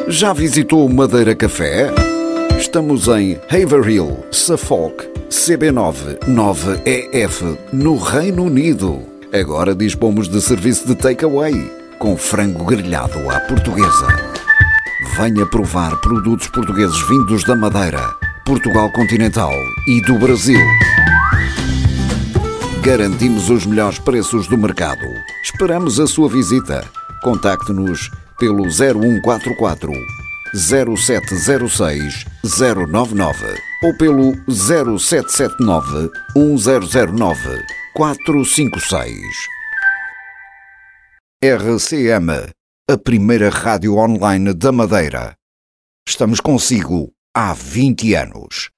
Já visitou o Madeira Café? Estamos em Haverhill, Suffolk, CB9 9EF, no Reino Unido. Agora dispomos de serviço de takeaway, com frango grelhado à portuguesa. Venha provar produtos portugueses vindos da Madeira, Portugal continental e do Brasil. Garantimos os melhores preços do mercado. Esperamos a sua visita. Contacte-nos pelo 0144 0706 099 ou pelo 0779 1009 456. RCM, a primeira rádio online da Madeira. Estamos consigo há 20 anos.